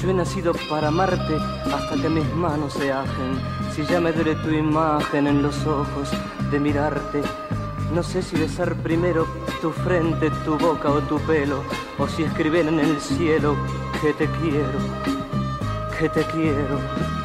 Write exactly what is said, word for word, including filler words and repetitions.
yo he nacido para amarte hasta que mis manos se ajen. Si ya me duele tu imagen en los ojos de mirarte, no sé si besar primero tu frente, tu boca o tu pelo, o si escribir en el cielo que te quiero, que te quiero.